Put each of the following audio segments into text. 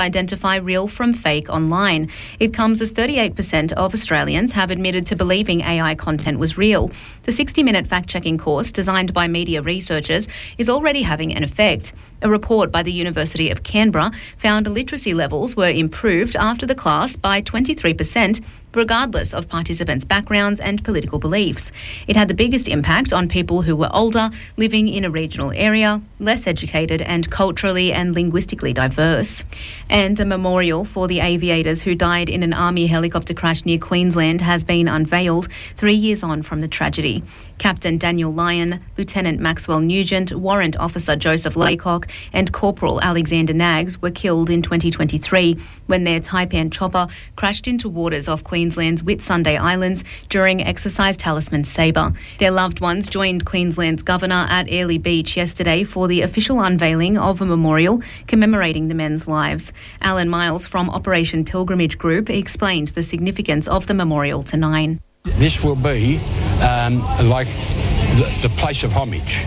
identify real from fake online. It comes as 38% of Australians have admitted to believing AI content was real. The 60-minute fact-checking course, designed by media researchers, is already having an effect. A report by the University of Canberra found literacy levels were improved after the class by 23%, regardless of participants' backgrounds and political beliefs. It had the biggest impact on people who were older, living in a regional area, less educated and culturally and linguistically diverse. And a memorial for the aviators who died in an army helicopter crash near Queensland has been unveiled 3 years on from the tragedy. Captain Daniel Lyon, Lieutenant Maxwell Nugent, Warrant Officer Joseph Laycock and Corporal Alexander Knaggs were killed in 2023 when their Taipan chopper crashed into waters off Queensland's Whitsunday Islands during Exercise Talisman Sabre. Their loved ones joined Queensland's Governor at Airlie Beach yesterday for the official unveiling of a memorial commemorating the men's lives. Alan Miles from Operation Pilgrimage Group explained the significance of the memorial to Nine. This will be like the place of homage.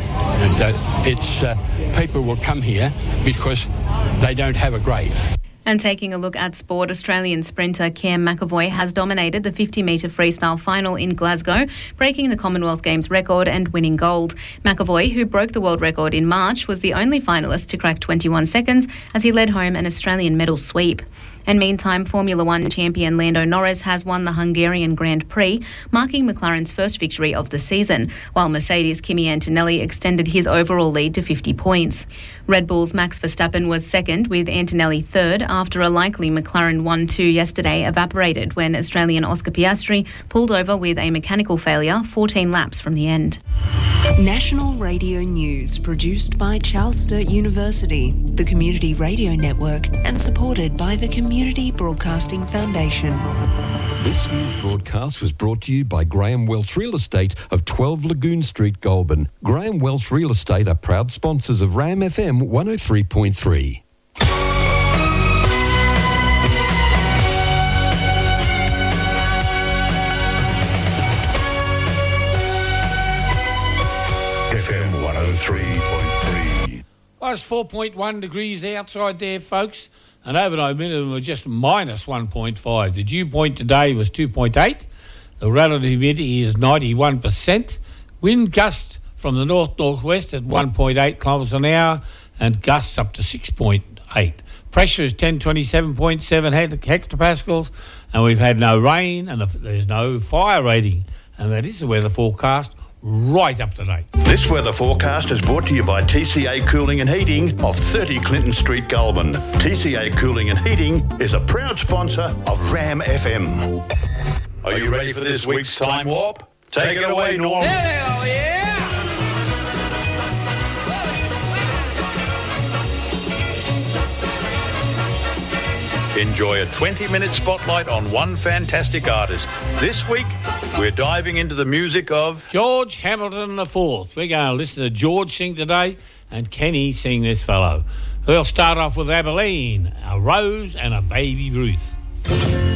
People will come here because they don't have a grave. And taking a look at sport, Australian sprinter Cam McEvoy has dominated the 50-metre freestyle final in Glasgow, breaking the Commonwealth Games record and winning gold. McEvoy, who broke the world record in March, was the only finalist to crack 21 seconds as he led home an Australian medal sweep. And meantime, Formula One champion Lando Norris has won the Hungarian Grand Prix, marking McLaren's first victory of the season, while Mercedes' Kimi Antonelli extended his overall lead to 50 points. Red Bull's Max Verstappen was second, with Antonelli third, after a likely McLaren 1-2 yesterday evaporated when Australian Oscar Piastri pulled over with a mechanical failure 14 laps from the end. National Radio News, produced by Charles Sturt University, the Community Radio Network, and supported by the Community Broadcasting Foundation. This news broadcast was brought to you by Graham Welsh Real Estate of 12 Lagoon Street, Goulburn. Graham Welsh Real Estate are proud sponsors of RAM FM 103.3. FM 103.3. Well, it's 4.1 degrees outside there, folks. And overnight minimum was just minus 1.5. The dew point today was 2.8. The relative humidity is 91%. Wind gusts from the north-northwest at 1.8 kilometres an hour and gusts up to 6.8. Pressure is 1027.7 hectopascals, and we've had no rain and there's no fire rating. And that is the weather forecast right up to date. This weather forecast is brought to you by TCA Cooling and Heating of 30 Clinton Street, Goulburn. TCA Cooling and Heating is a proud sponsor of RAM FM. Are you ready for this week's Time Warp? Take it away, Norm. Hell yeah! Enjoy a 20-minute spotlight on one fantastic artist. This week, we're diving into the music of George Hamilton IV. We're going to listen to George sing today and Kenny sing this fellow. We'll start off with Abilene, a Rose and a Baby Ruth.